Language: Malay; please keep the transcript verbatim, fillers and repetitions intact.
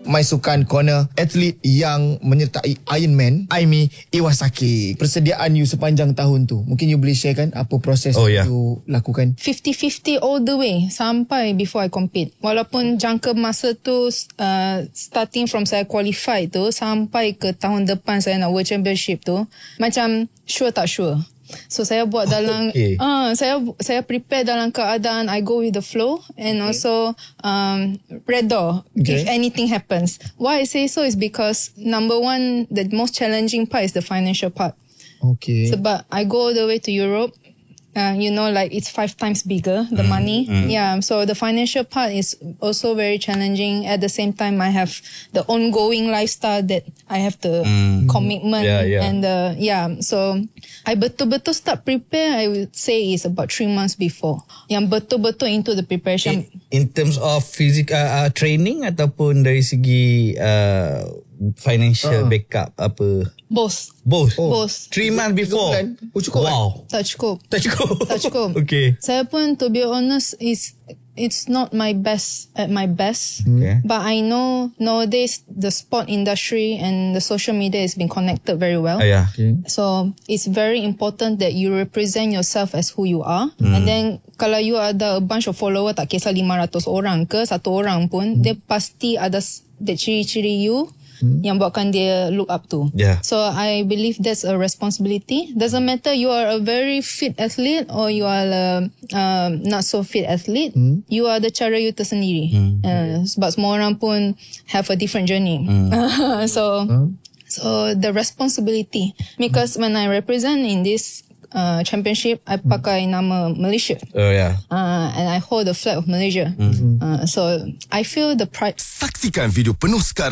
My Sukan Corner, atlet yang menyertai Ironman, Aimi Iwasaki. Persediaan you sepanjang tahun tu, mungkin you boleh sharekan apa proses oh, yeah. you lakukan? fifty-fifty all the way sampai before I compete. Walaupun jangka masa tu uh, starting from saya qualify tu sampai ke tahun depan saya nak World Championship tu, macam sure tak sure. So saya buat dalam okay. uh, saya saya prepare dalam keadaan I go with the flow and okay. also um, redha okay. if anything happens. Why I say so is because number one, the most challenging part is the financial part. Okay. Sebab I go all the way to Europe. Uh, you know, like it's five times bigger, the mm, money. Mm. Yeah. So the financial part is also very challenging. At the same time, I have the ongoing lifestyle that I have the mm. commitment yeah, yeah. and the, yeah. So I betul-betul start prepare, I would say is about three months before. Yang betul-betul into the preparation. In, in terms of physical uh, training ataupun dari segi uh, financial uh. backup apa? Both. Both? Oh. Both. Three months before? Oh, cukup wow. Tak cukup. Tak cukup? Tak cukup. Okay. Saya pun, to be honest, is it's not my best at my best. Okay. But I know nowadays the sport industry and the social media has been connected very well. Uh, yeah. Okay. So it's very important that you represent yourself as who you are. Mm. And then kalau you ada a bunch of follower, tak kisah lima ratus orang ke satu orang pun, mm. dia pasti ada the ciri-ciri you Hmm. yang buatkan dia look up to. Yeah. So I believe that's a responsibility. Doesn't matter you are a very fit athlete or you are a uh, not so fit athlete. Hmm. You are the cara you tersendiri. Hmm. Uh, sebab semua orang pun have a different journey. Hmm. so hmm. so the responsibility, because when I represent in this Uh, championship, I pakai nama Malaysia. Oh yeah. Uh, and I hold the flag of Malaysia. Mm-hmm. Uh, so I feel the pride. Saksikan video penuh sekarang.